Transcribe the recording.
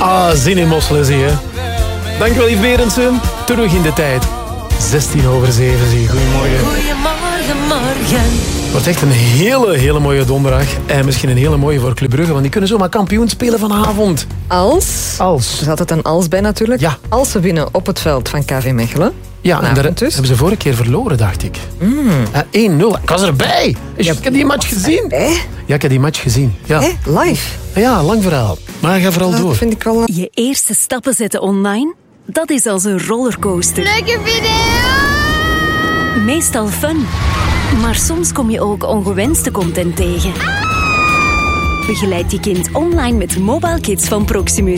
Zin in mosselen, zie je. Dankjewel, Yves Berendsen. Terug in de tijd. 6:16. Zie. Goedemorgen. Goedemorgen, morgen. Het wordt echt een hele mooie donderdag. En misschien een hele mooie voor Club Brugge, want die kunnen zomaar kampioen spelen vanavond. Als? Er is altijd een als bij natuurlijk. Ja. Als ze winnen op het veld van KV Mechelen. Ja, en daar hebben ze vorige keer verloren, dacht ik. 1-0. Ik was erbij. Ik heb die match gezien. Ja, ik heb die match gezien. Ja. Live? Ja, lang verhaal. Maar ga vooral door. Vind ik wel... Je eerste stappen zetten online? Dat is als een rollercoaster. Leuke video! Meestal fun. Maar soms kom je ook ongewenste content tegen. Begeleid je kind online met Mobile Kids van Proximus.